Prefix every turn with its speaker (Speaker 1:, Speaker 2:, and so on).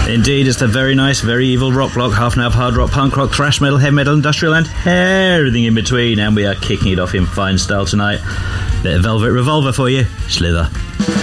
Speaker 1: Indeed, it's the very nice, very evil rock block, half an hour of hard rock, punk rock, thrash metal, heavy metal, industrial, and everything in between. And we are kicking it off in fine style tonight. Bit of Velvet Revolver for you, Slither.